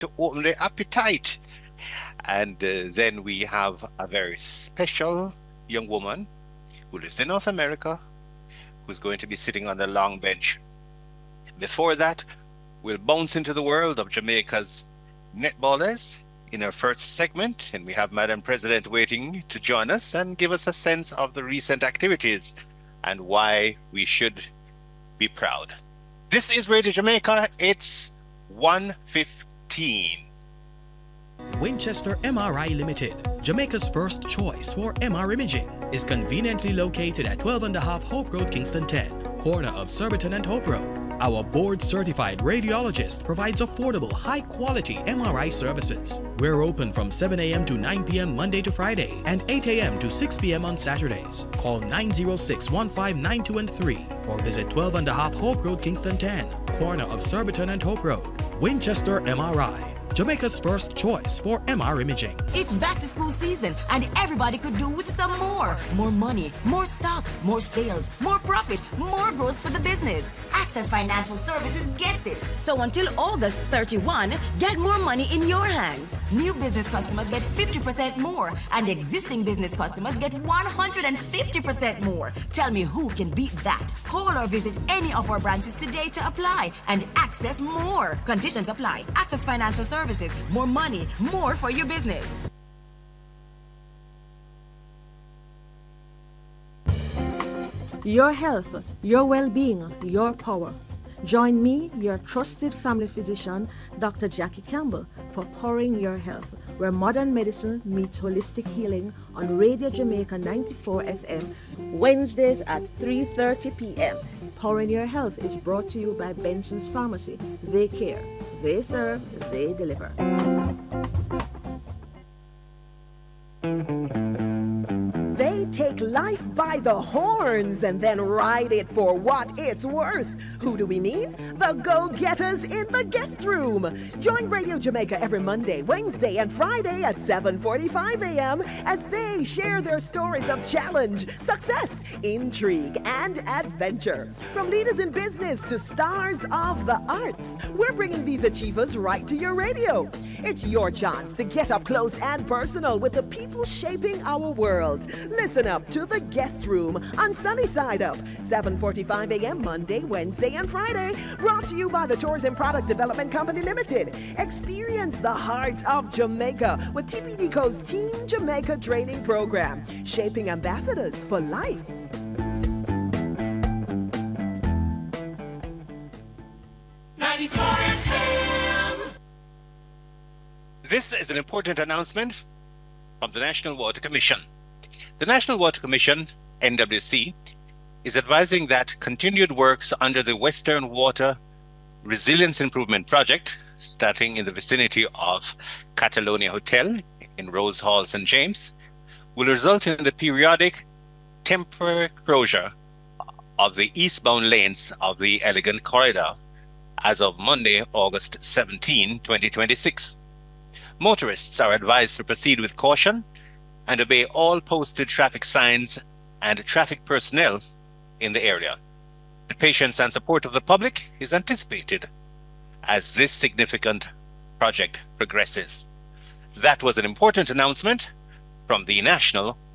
to open their appetite. And then we have a very special young woman who lives in North America, who's going to be sitting on the long bench. Before that, we'll bounce into the world of Jamaica's netballers in our first segment, and we have Madam President waiting to join us and give us a sense of the recent activities and why we should be proud. This is Radio Jamaica. It's 1:15. Winchester MRI Limited, Jamaica's first choice for MR imaging, is conveniently located at 12.5 Hope Road, Kingston 10, corner of Surbiton and Hope Road. Our board-certified radiologist provides affordable, high-quality MRI services. We're open from 7 a.m. to 9 p.m. Monday to Friday and 8 a.m. to 6 p.m. on Saturdays. Call 906-1592 and 3 or visit 12.5 Hope Road, Kingston 10, corner of Surbiton and Hope Road. Winchester MRI, Jamaica's first choice for MR imaging. It's back to school season and everybody could do with some more. More money, more stock, more sales, more profit, more growth for the business. Access Financial Services gets it. So until August 31, get more money in your hands. New business customers get 50% more and existing business customers get 150% more. Tell me who can beat that. Call or visit any of our branches today to apply and access more. Conditions apply. Access Financial Services. More money, more for your business. Your health, your well-being, your power. Join me, your trusted family physician, Dr. Jackie Campbell, for Powering Your Health, where modern medicine meets holistic healing on Radio Jamaica 94 FM, Wednesdays at 3:30 p.m. Powering Your Health is brought to you by Benson's Pharmacy. They care, they serve, they deliver. They take life by the horns and then ride it for what it's worth. Who do we mean? The Go-Getters in the guest room. Join Radio Jamaica every Monday, Wednesday, and Friday at 7:45 a.m. as they share their stories of challenge, success, intrigue, and adventure. From leaders in business to stars of the arts, we're bringing these achievers right to your radio. It's your chance to get up close and personal with the people shaping our world. Listen up to the guest room on Sunny Side Up, 7:45 a.m. Monday, Wednesday, and Friday. Brought to you by the Tourism Product Development Company Limited. Experience the heart of Jamaica with TPDCO's Team Jamaica training program, shaping ambassadors for life. This is an important announcement from the National Water Commission. The National Water Commission, NWC, is advising that continued works under the Western Water Resilience Improvement Project, starting in the vicinity of Catalonia Hotel in Rose Hall, St. James, will result in the periodic temporary closure of the eastbound lanes of the Elegant Corridor as of Monday, August 17, 2026. Motorists are advised to proceed with caution and obey all posted traffic signs and traffic personnel in the area. The patience and support of the public is anticipated as this significant project progresses. That was an important announcement from the National